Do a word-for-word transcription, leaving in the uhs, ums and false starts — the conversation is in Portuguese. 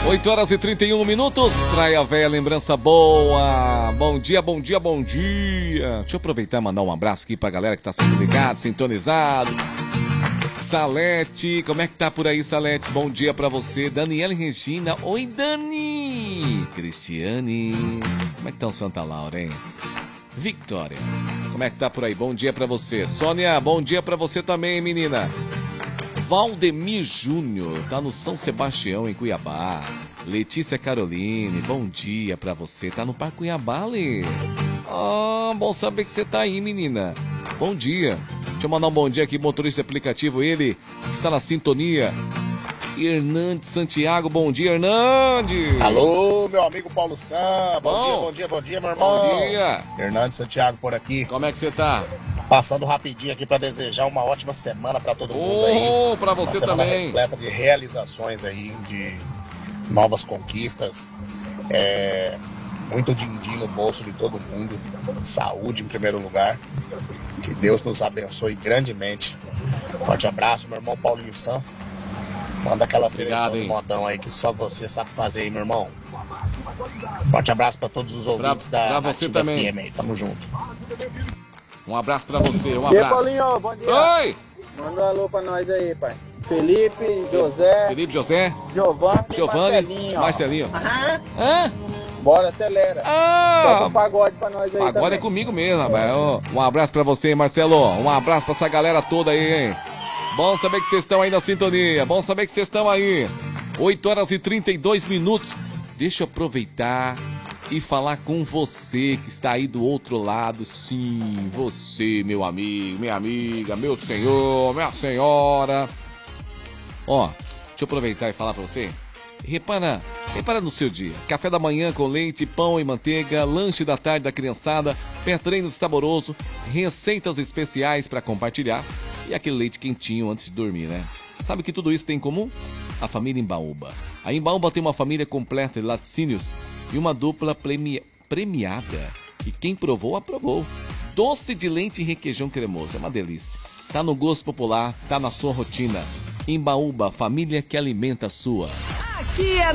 oito horas e trinta e um minutos. Traia velha lembrança boa. Bom dia, bom dia, bom dia. Deixa eu aproveitar e mandar um abraço aqui pra galera que tá sendo ligado, sintonizado. Salete, como é que tá por aí, Salete? Bom dia pra você. Daniela e Regina. Oi, Dani. Cristiane. Como é que tá o Santa Laura, hein? Victória, como é que tá por aí? Bom dia pra você. Sônia, bom dia pra você também, menina. Valdemir Júnior, tá no São Sebastião, em Cuiabá. Letícia Caroline, bom dia pra você. Tá no Parque Cuiabá, Lê? Ah, bom saber que você tá aí, menina. Bom dia. Deixa eu mandar um bom dia aqui, motorista aplicativo, ele está na sintonia. Hernandes Santiago, bom dia, Hernandes. Alô, meu amigo Paulo Sam, bom, bom dia, bom dia, bom dia, meu irmão. Bom dia. Hernandes Santiago por aqui. Como é que você tá? Passando rapidinho aqui para desejar uma ótima semana para todo mundo oh, aí. Oh, para você uma semana também. Repleta de realizações aí, de novas conquistas. É, muito din-din no bolso de todo mundo. Saúde em primeiro lugar. Que Deus nos abençoe grandemente. Forte abraço, meu irmão Paulinho Sam. Manda aquela seleção do modão aí que só você sabe fazer aí, meu irmão. Forte abraço pra todos os ouvintes pra, da pra você também. F M aí. Tamo junto. Um abraço pra você, um E abraço. aí, Paulinho, bom dia. Oi! Manda um alô pra nós aí, pai. Felipe, José, Felipe, José, Giovanni, Giovanni, Marcelinho. Marcelinho. Aham. Hã? Bora, acelera. Ah! Toca um pagode pra nós aí. Agora também. é comigo mesmo, rapaz. Um abraço pra você, Marcelo. Um abraço pra essa galera toda aí, hein? Bom saber que vocês estão aí na sintonia. Bom saber que vocês estão aí. oito horas e trinta e dois minutos. Deixa eu aproveitar e falar com você que está aí do outro lado. Sim, você, meu amigo, minha amiga, meu senhor, minha senhora. Ó, deixa eu aproveitar e falar pra você. Repara, repara no seu dia. Café da manhã com leite, pão e manteiga, lanche da tarde da criançada, pré-treino saboroso, receitas especiais para compartilhar e aquele leite quentinho antes de dormir, né? Sabe que tudo isso tem em comum? A família Embaúba. A Embaúba tem uma família completa de laticínios e uma dupla premi... premiada. E quem provou, aprovou. Doce de leite e requeijão cremoso, é uma delícia. Tá no gosto popular, tá na sua rotina. Embaúba, família que alimenta a sua. Aqui é